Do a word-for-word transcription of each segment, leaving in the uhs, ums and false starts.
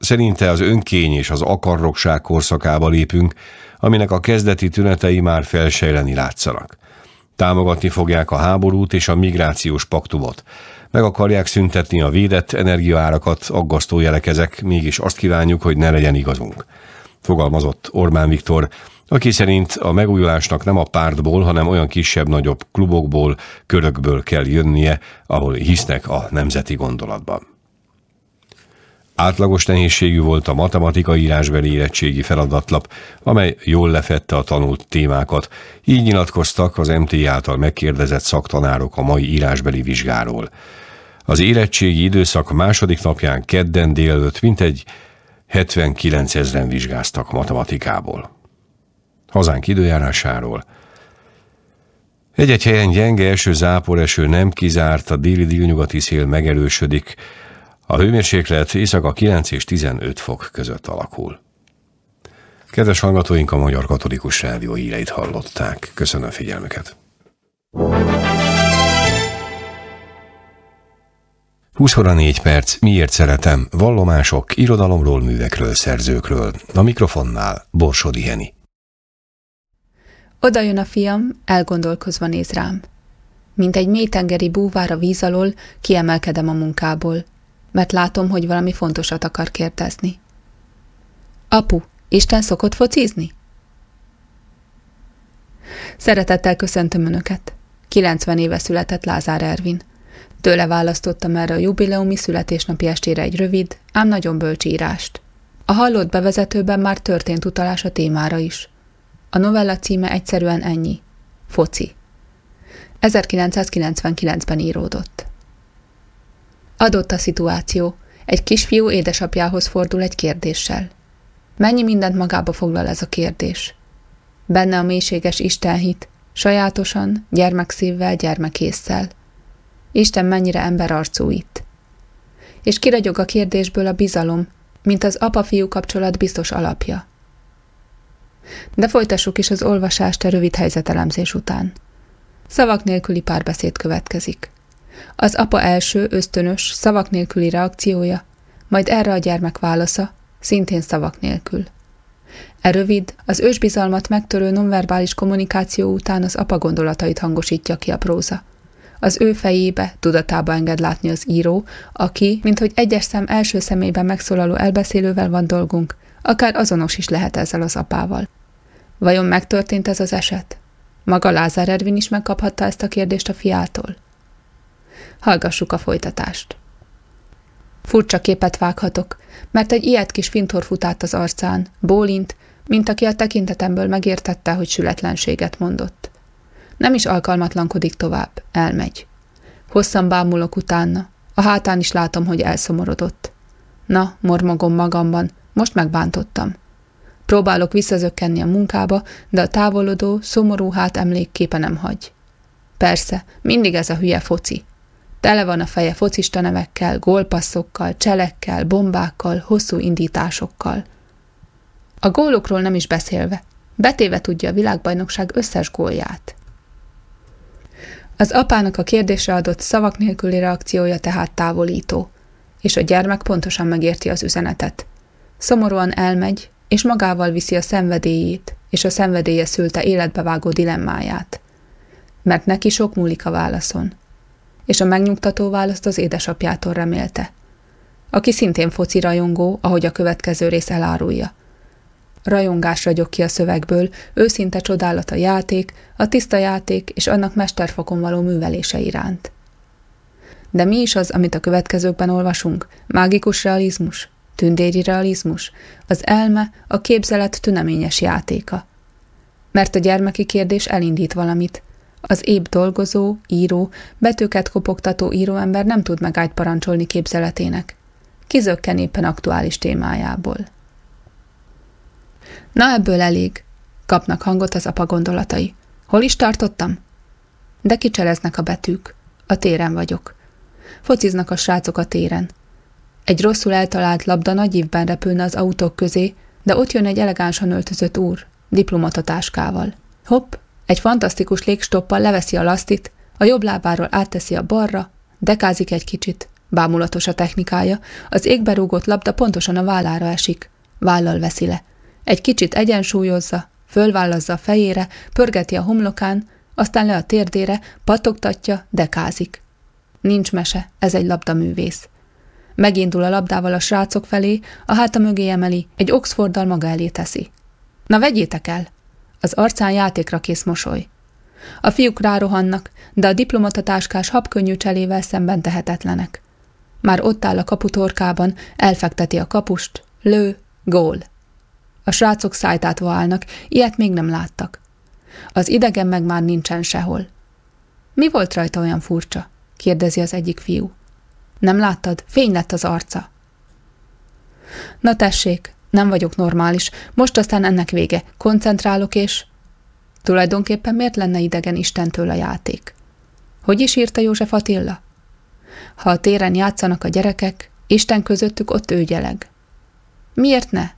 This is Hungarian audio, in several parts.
szerinte az önkény és az akarrogság korszakába lépünk, aminek a kezdeti tünetei már felsejleni látszanak. Támogatni fogják a háborút és a migrációs paktumot. Meg akarják szüntetni a védett energiaárakat, aggasztó jelek ezek, mégis azt kívánjuk, hogy ne legyen igazunk. Fogalmazott Orbán Viktor, aki szerint a megújulásnak nem a pártból, hanem olyan kisebb-nagyobb klubokból, körökből kell jönnie, ahol hisznek a nemzeti gondolatban. Átlagos nehézségű volt a matematika írásbeli érettségi feladatlap, amely jól lefedte a tanult témákat. Így nyilatkoztak az em té i által megkérdezett szaktanárok a mai írásbeli vizsgáról. Az érettségi időszak második napján kedden délelőtt mintegy hetvenkilencezren vizsgáztak matematikából. Hazánk időjárásáról. Egy-egy helyen gyenge eső, záporeső nem kizárt, a déli-délnyugati szél megerősödik. A hőmérséklet éjszaka kilenc és tizenöt fok között alakul. Kedves hallgatóink, a Magyar Katolikus Rádió híreit hallották. Köszönöm figyelmüket. húsz óra négy perc, miért szeretem? Vallomások, irodalomról, művekről, szerzőkről. A mikrofonnál Borsodi Heni. Oda jön a fiam, elgondolkozva néz rám. Mint egy mélytengeri búvár a víz alól, kiemelkedem a munkából, mert látom, hogy valami fontosat akar kérdezni. Apu, Isten szokott focizni? Szeretettel köszöntöm Önöket. kilencven éve született Lázár Ervin. Tőle választottam erre a jubileumi születésnapi estére egy rövid, ám nagyon bölcs írást. A hallott bevezetőben már történt utalás a témára is. A novella címe egyszerűen ennyi. Foci. ezerkilencszázkilencvenkilencben íródott. Adott a szituáció. Egy kisfiú édesapjához fordul egy kérdéssel. Mennyi mindent magába foglal ez a kérdés? Benne a mélységes istenhit, sajátosan, gyermekszívvel, gyermekésszel. Isten mennyire emberarcú itt. És kiragyog a kérdésből a bizalom, mint az apa-fiú kapcsolat biztos alapja. De folytassuk is az olvasást a rövid helyzetelemzés után. Szavak nélküli párbeszéd következik. Az apa első, ösztönös, szavak nélküli reakciója, majd erre a gyermek válasza, szintén szavak nélkül. E rövid, az ősbizalmat megtörő nonverbális kommunikáció után az apa gondolatait hangosítja ki a próza. Az ő fejébe, tudatába enged látni az író, aki, minthogy egyes szem első személyben megszólaló elbeszélővel van dolgunk, akár azonos is lehet ezzel az apával. Vajon megtörtént ez az eset? Maga Lázár Ervin is megkaphatta ezt a kérdést a fiától? Hallgassuk a folytatást. Furcsa képet vághatok, mert egy ilyet kis fintor fut át az arcán, bólint, mint aki a tekintetemből megértette, hogy sületlenséget mondott. Nem is alkalmatlankodik tovább, elmegy. Hosszan bámulok utána, a hátán is látom, hogy elszomorodott. Na, mormogom magamban, most megbántottam. Próbálok visszazökkenni a munkába, de a távolodó, szomorú hát emlékképe nem hagy. Persze, mindig ez a hülye foci. Tele van a feje focista nevekkel, gólpasszokkal, cselekkel, bombákkal, hosszú indításokkal. A gólokról nem is beszélve, betéve tudja a világbajnokság összes gólját. Az apának a kérdésre adott szavak nélküli reakciója tehát távolító, és a gyermek pontosan megérti az üzenetet. Szomorúan elmegy, és magával viszi a szenvedélyét, és a szenvedélye szülte életbevágó dilemmáját. Mert neki sok múlik a válaszon. És a megnyugtató választ az édesapjától remélte, aki szintén foci rajongó, ahogy a következő rész elárulja. Rajongás ragyog ki a szövegből, őszinte csodálat a játék, a tiszta játék és annak mesterfokon való művelése iránt. De mi is az, amit a következőkben olvasunk? Mágikus realizmus? Tündéri realizmus? Az elme, a képzelet tüneményes játéka. Mert a gyermeki kérdés elindít valamit. Az épp dolgozó, író, betűket kopogtató íróember nem tud megállt parancsolni képzeletének. Kizökken éppen aktuális témájából. Na, ebből elég, kapnak hangot az apa gondolatai. Hol is tartottam? De kicseleznek a betűk. A téren vagyok. Fociznak a srácok a téren. Egy rosszul eltalált labda nagy ívben repülne az autók közé, de ott jön egy elegánsan öltözött úr, diplomatatáskával. Hopp, egy fantasztikus légstoppal leveszi a lasztit, a jobb lábáról átteszi a balra, dekázik egy kicsit, Bámulatos a technikája, az égbe rúgott labda pontosan a vállára esik. Vállal veszi le. Egy kicsit egyensúlyozza, fölvállazza a fejére, pörgeti a homlokán, aztán le a térdére, pattogtatja, dekázik. Nincs mese, ez egy labdaművész. Megindul a labdával a srácok felé, a háta mögé emeli, egy Oxforddal maga elé teszi. Na vegyétek el! Az arcán játékra kész mosoly. A fiúk rárohannak, de a diplomatatáskás habkönnyű cselével szemben tehetetlenek. Már ott áll a kaputorkában, elfekteti a kapust, lő, gól. A srácok szájtátva állnak, ilyet még nem láttak. Az idegen meg már nincsen sehol. Mi volt rajta olyan furcsa? Kérdezi az egyik fiú. Nem láttad? Fény lett az arca. Na tessék, nem vagyok normális, most aztán ennek vége, koncentrálok és... Tulajdonképpen miért lenne idegen Istentől a játék? Hogy is írta József Attila? Ha a téren játszanak a gyerekek, Isten közöttük ott ő gyeleg. Miért ne?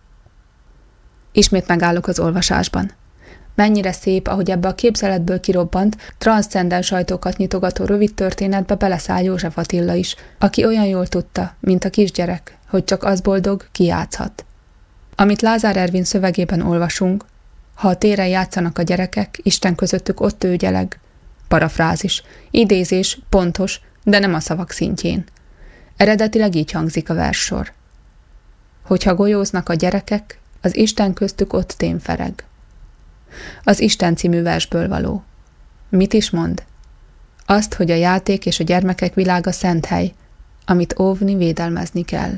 Ismét megállok az olvasásban. Mennyire szép, ahogy ebbe a képzeletből kirobbant, transzcendens ajtókat nyitogató rövid történetbe beleszáll József Attila is, aki olyan jól tudta, mint a kisgyerek, hogy csak az boldog, ki játszhat. Amit Lázár Ervin szövegében olvasunk, ha a téren játszanak a gyerekek, Isten közöttük ott ő gyeleg. Parafrázis, idézés, pontos, de nem a szavak szintjén. Eredetileg így hangzik a verssor. Hogyha golyóznak a gyerekek, az Isten köztük ott témfereg. Az Isten című versből való. Mit is mond? Azt, hogy a játék és a gyermekek világa szent hely, amit óvni, védelmezni kell.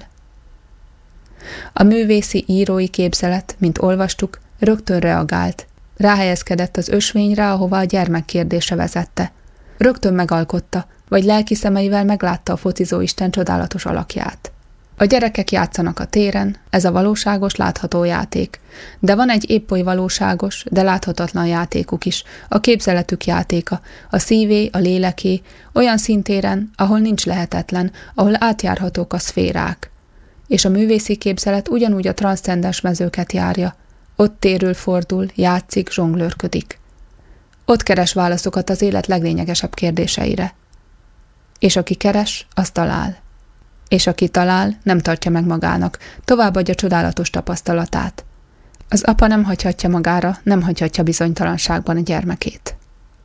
A művészi írói képzelet, mint olvastuk, rögtön reagált. Ráhelyezkedett az ösvényre, ahova a gyermek kérdése vezette. Rögtön megalkotta, vagy lelki szemeivel meglátta a focizó Isten csodálatos alakját. A gyerekek játszanak a téren, ez a valóságos, látható játék. De van egy épp oly valóságos, de láthatatlan játékuk is, a képzeletük játéka, a szívé, a léleké, olyan szintéren, ahol nincs lehetetlen, ahol átjárhatók a szférák. És a művészi képzelet ugyanúgy a transzcendens mezőket járja. Ott térül, fordul, játszik, zsonglőrködik. Ott keres válaszokat az élet leglényegesebb kérdéseire. És aki keres, az talál. És aki talál, nem tartja meg magának, továbbadja csodálatos tapasztalatát. Az apa nem hagyhatja magára, nem hagyhatja bizonytalanságban a gyermekét.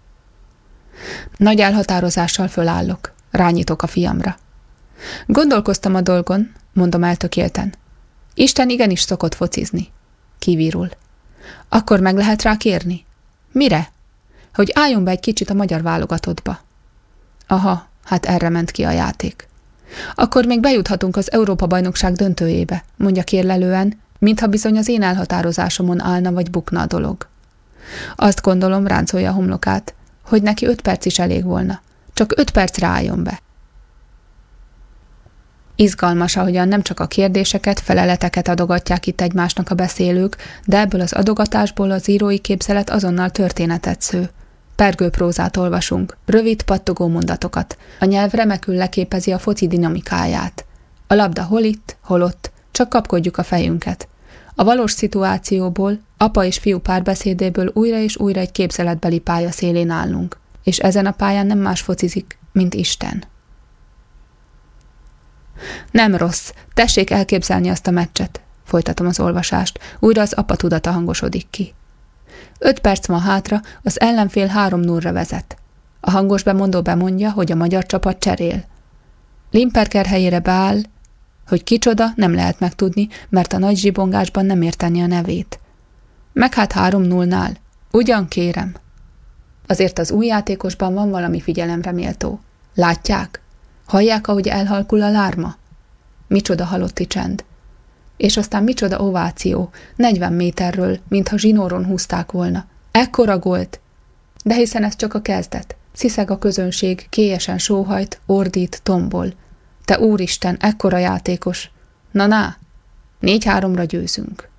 Nagy elhatározással fölállok, rányitok a fiamra. Gondolkoztam a dolgon, mondom eltökélten. Isten igenis szokott focizni. Kivírul. Akkor meg lehet rá kérni? Mire? Hogy álljon be egy kicsit a magyar válogatottba. Aha, hát erre ment ki a játék. Akkor még bejuthatunk az Európa-bajnokság döntőjébe, mondja kérlelően, mintha bizony az én elhatározásomon állna vagy bukna a dolog. Azt gondolom, ráncolja a homlokát, hogy neki öt perc is elég volna. Csak öt percre álljon be. Izgalmas, ahogyan nem csak a kérdéseket, feleleteket adogatják itt egymásnak a beszélők, de ebből az adogatásból az írói képzelet azonnal történetet sző. Pergő prózát olvasunk, rövid, pattogó mondatokat. A nyelv remekül leképezi a foci dinamikáját. A labda hol itt, hol ott, csak kapkodjuk a fejünket. A valós szituációból, apa és fiú párbeszédéből újra és újra egy képzeletbeli pálya szélén állunk. És ezen a pályán nem más focizik, mint Isten. Nem rossz, tessék elképzelni azt a meccset. Folytatom az olvasást, újra az apa tudata hangosodik ki. Öt perc van hátra, az ellenfél három nullra vezet. A hangos bemondó bemondja, hogy a magyar csapat cserél. Limperker helyére beáll, hogy kicsoda, nem lehet megtudni, mert a nagy zsibongásban nem érteni a nevét. Meg hát három nullnál. Ugyan kérem. Azért az új játékosban van valami figyelemre méltó. Látják? Hallják, ahogy elhalkul a lárma? Micsoda halotti csend. És aztán micsoda ováció, negyven méterről, mintha zsinóron húzták volna. Ekkora gólt! De hiszen ez csak a kezdet. Sziszeg a közönség, kélyesen sóhajt, ordít, tombol. Te úristen, ekkora játékos! Na-na! Négy-háromra győzünk.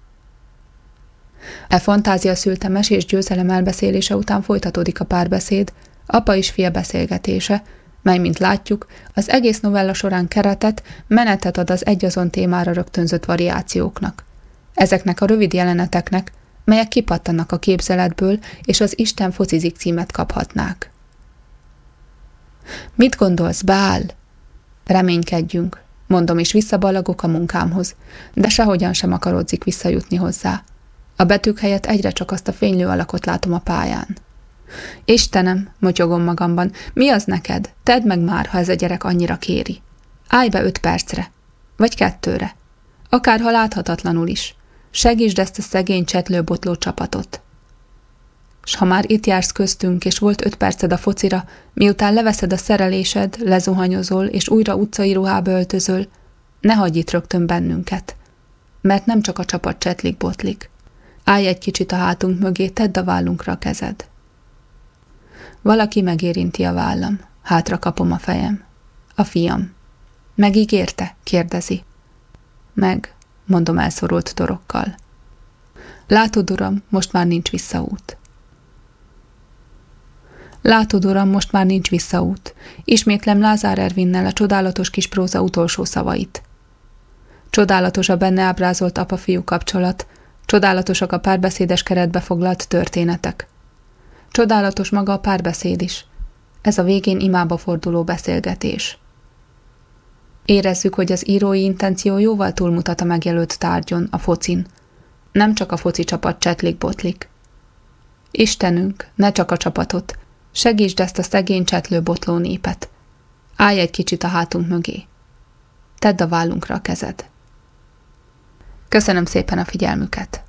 E fantázia szülte mesés győzelem elbeszélése után folytatódik a párbeszéd, apa és fia beszélgetése, mely, mint látjuk, az egész novella során keretet, menetet ad az egyazon témára rögtönzött variációknak. Ezeknek a rövid jeleneteknek, melyek kipattanak a képzeletből, és az Isten focizik címet kaphatnák. Mit gondolsz, Bál? Reménykedjünk, mondom, és visszaballagok a munkámhoz, de sehogyan sem akarodzik visszajutni hozzá. A betűk helyett egyre csak azt a fénylő alakot látom a pályán. Istenem, motyogom magamban, mi az neked? Tedd meg már, ha ez a gyerek annyira kéri. Állj be öt percre, vagy kettőre. Akárha láthatatlanul is. Segítsd ezt a szegény csetlőbotló csapatot. S ha már itt jársz köztünk, és volt öt perced a focira, miután leveszed a szerelésed, lezuhanyozol, és újra utcai ruhába öltözöl, ne hagyj itt rögtön bennünket. Mert nem csak a csapat csetlik-botlik. Állj egy kicsit a hátunk mögé, tedd a vállunkra a kezed. Valaki megérinti a vállam. Hátra kapom a fejem. A fiam. Megígérte? Kérdezi. Meg, mondom elszorult torokkal. Látod, uram, most már nincs visszaút. Látod, uram, most már nincs visszaút. Ismétlem Lázár Ervinnel a csodálatos kis próza utolsó szavait. Csodálatos a benne ábrázolt apa-fiú kapcsolat, csodálatosak a párbeszédes keretbe foglalt történetek. Csodálatos maga a párbeszéd is. Ez a végén imába forduló beszélgetés. Érezzük, hogy az írói intenció jóval túlmutat a megjelölt tárgyon, a focin. Nem csak a foci csapat csetlik-botlik. Istenünk, ne csak a csapatot, segítsd ezt a szegény csetlő-botló népet. Állj egy kicsit a hátunk mögé. Tedd a vállunkra a kezed. Köszönöm szépen a figyelmüket.